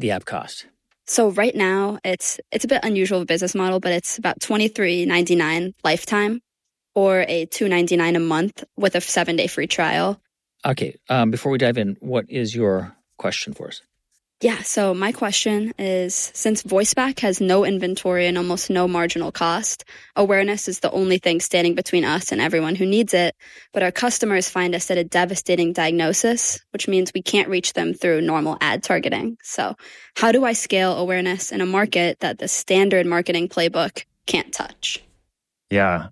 the app cost? So right now, it's a bit unusual of a business model, but it's about $23.99 lifetime or a $2.99 a month with a 7-day free trial. Okay. Before we dive in, what is your question for us? Yeah, so my question is, since VoiceBack has no inventory and almost no marginal cost, awareness is the only thing standing between us and everyone who needs it, but our customers find us at a devastating diagnosis, which means we can't reach them through normal ad targeting. So how do I scale awareness in a market that the standard marketing playbook can't touch? Yeah.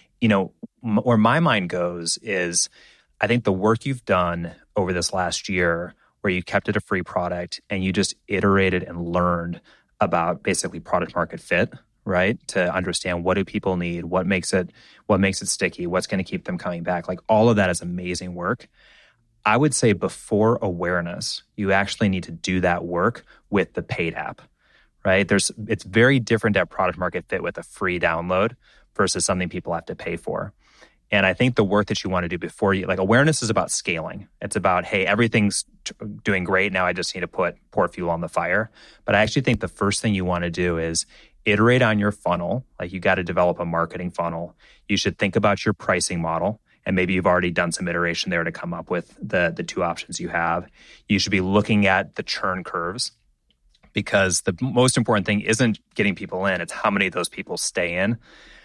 Where my mind goes is, I think the work you've done over this last year where you kept it a free product and you just iterated and learned about basically product market fit, right? To understand, what do people need, what makes it sticky, what's going to keep them coming back. Like, all of that is amazing work. I would say before awareness, you actually need to do that work with the paid app, right? It's very different to have product market fit with a free download versus something people have to pay for. And I think the work that you want to do before awareness is about scaling. It's about, hey, everything's doing great. Now I just need to pour fuel on the fire. But I actually think the first thing you want to do is iterate on your funnel. Like, you got to develop a marketing funnel. You should think about your pricing model. And maybe you've already done some iteration there to come up with the two options you have. You should be looking at the churn curves, because the most important thing isn't getting people in. It's how many of those people stay in.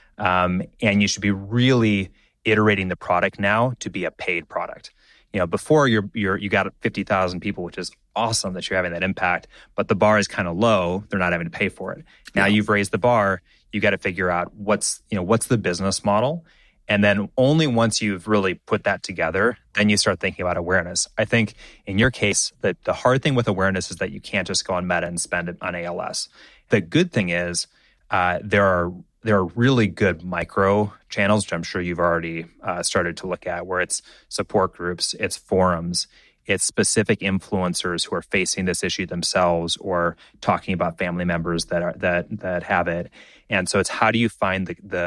And you should be really iterating the product now to be a paid product. Before you got 50,000 people, which is awesome that you're having that impact, but the bar is kind of low. They're not having to pay for it. Now you've raised the bar. You got to figure out what's the business model. And then only once you've really put that together, then you start thinking about awareness. I think in your case, that the hard thing with awareness is that you can't just go on Meta and spend it on ALS. The good thing is there are really good micro channels, which I'm sure you've already started to look at, where it's support groups, it's forums, it's specific influencers who are facing this issue themselves or talking about family members that have it. And so it's, how do you find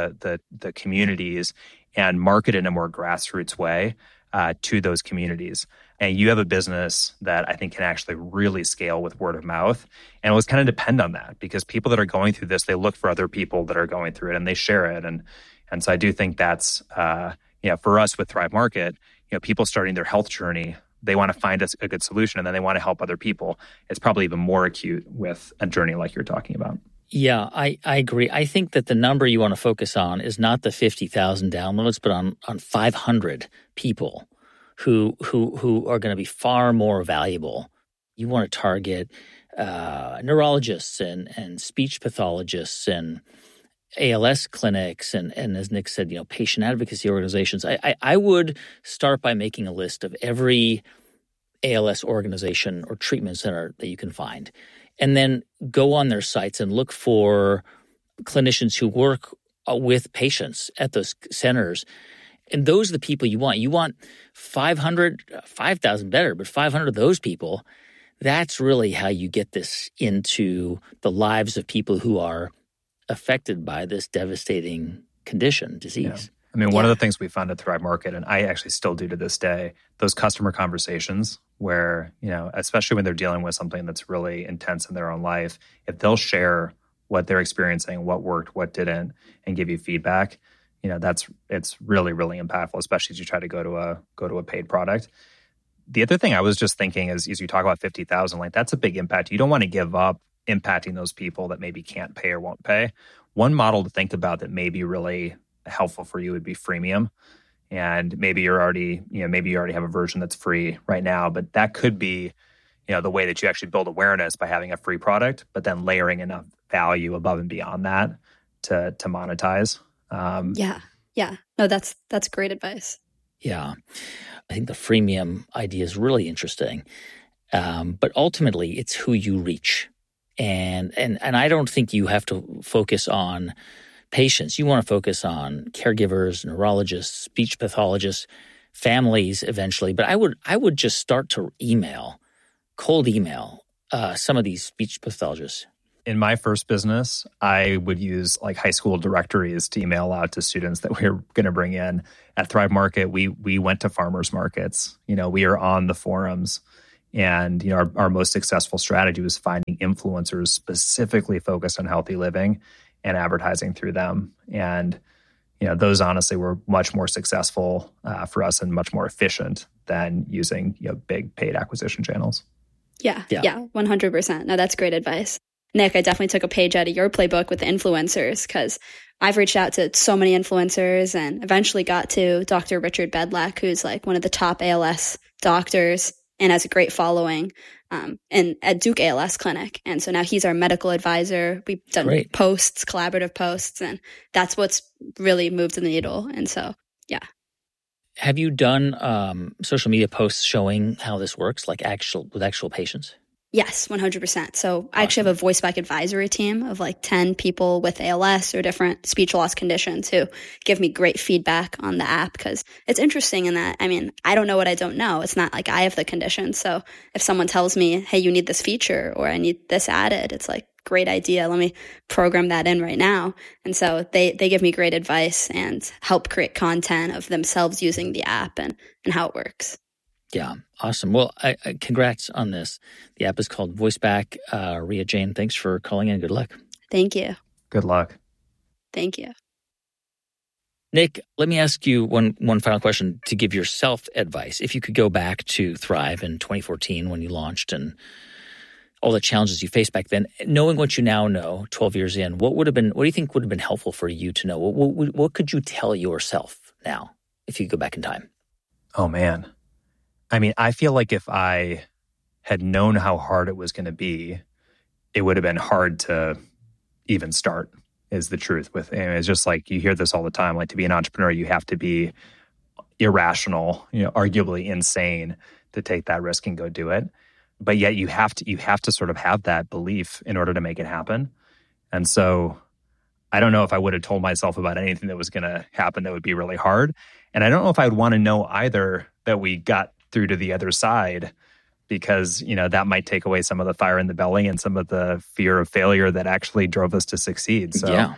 the communities and market in a more grassroots way to those communities? And you have a business that I think can actually really scale with word of mouth. And it was kind of depend on that, because people that are going through this, they look for other people that are going through it and they share it. And so I do think that's, for us with Thrive Market, people starting their health journey, they want to find a good solution and then they want to help other people. It's probably even more acute with a journey like you're talking about. Yeah, I agree. I think that the number you want to focus on is not the 50,000 downloads, but on 500 people who are going to be far more valuable. You want to target neurologists and speech pathologists and ALS clinics and as Nick said, patient advocacy organizations. I would start by making a list of every ALS organization or treatment center that you can find, and then go on their sites and look for clinicians who work with patients at those centers. And those are the people you want. You want 5,000 better, but 500 of those people, that's really how you get this into the lives of people who are affected by this devastating disease. Yeah. I mean, one of the things we found at Thrive Market, and I actually still do to this day, those customer conversations where, especially when they're dealing with something that's really intense in their own life, if they'll share what they're experiencing, what worked, what didn't, and give you feedback, it's really, really impactful, especially as you try to go to a paid product. The other thing I was just thinking is, as you talk about 50,000, like, that's a big impact. You don't want to give up impacting those people that maybe can't pay or won't pay. One model to think about that may be really helpful for you would be freemium. And maybe you already have a version that's free right now, but that could be, the way that you actually build awareness by having a free product, but then layering enough value above and beyond that to monetize. Yeah. No, that's great advice. Yeah. I think the freemium idea is really interesting. But ultimately, it's who you reach. And I don't think you have to focus on patients. You want to focus on caregivers, neurologists, speech pathologists, families eventually. But I would just start to cold email some of these speech pathologists. In my first business, I would use like high school directories to email out to students that we were going to bring in. At Thrive Market, we went to farmers markets. We are on the forums. And our most successful strategy was finding influencers specifically focused on healthy living and advertising through them. And those honestly were much more successful for us and much more efficient than using big paid acquisition channels. Yeah, 100%. No, that's great advice. Nick, I definitely took a page out of your playbook with the influencers, because I've reached out to so many influencers and eventually got to Dr. Richard Bedlack, who's like one of the top ALS doctors and has a great following at Duke ALS Clinic. And so now he's our medical advisor. We've done collaborative posts, and that's what's really moved the needle. And so, yeah. Have you done social media posts showing how this works, like with actual patients? Yes, 100%. So I actually have a VoiceBack advisory team of like 10 people with ALS or different speech loss conditions who give me great feedback on the app, because it's interesting in that, I don't know what I don't know. It's not like I have the condition. So if someone tells me, hey, you need this feature or I need this added, it's like, great idea. Let me program that in right now. And so they give me great advice and help create content of themselves using the app and how it works. Yeah, awesome. Well, I congrats on this. The app is called VoiceBack. Ria Jane, thanks for calling in. Good luck. Thank you. Good luck. Thank you. Nick, let me ask you one final question to give yourself advice. If you could go back to Thrive in 2014 when you launched and all the challenges you faced back then, knowing what you now know 12 years in, what do you think would have been helpful for you to know? What could you tell yourself now if you could go back in time? Oh, man. I feel like if I had known how hard it was going to be, it would have been hard to even start, is the truth. It's just like, you hear this all the time, like to be an entrepreneur, you have to be irrational, arguably insane to take that risk and go do it. But yet you have to sort of have that belief in order to make it happen. And so I don't know if I would have told myself about anything that was going to happen that would be really hard. And I don't know if I'd want to know either that we got through to the other side, because, that might take away some of the fire in the belly and some of the fear of failure that actually drove us to succeed. So yeah.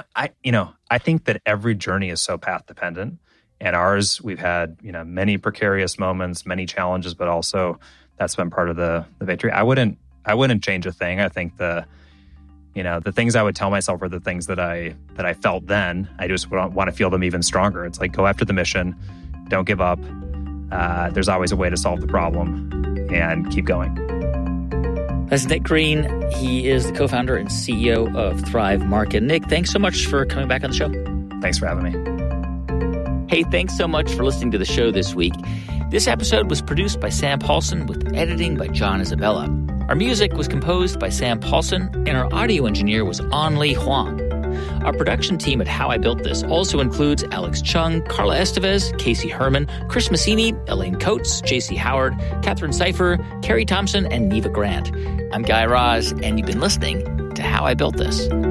I think that every journey is so path dependent, and ours, we've had, many precarious moments, many challenges, but also that's been part of the victory. I wouldn't change a thing. I think the things I would tell myself are the things that I felt then. I just want to feel them even stronger. It's like, go after the mission, don't give up. There's always a way to solve the problem, and keep going. That's Nick Green. He is the co-founder and CEO of Thrive Market. Nick, thanks so much for coming back on the show. Thanks for having me. Hey, thanks so much for listening to the show this week. This episode was produced by Sam Paulson with editing by John Isabella. Our music was composed by Sam Paulson, and our audio engineer was Anli Huang. Our production team at How I Built This also includes Alex Chung, Carla Estevez, Casey Herman, Chris Massini, Elaine Coates, JC Howard, Catherine Cipher, Carrie Thompson, and Neva Grant. I'm Guy Raz, and you've been listening to How I Built This.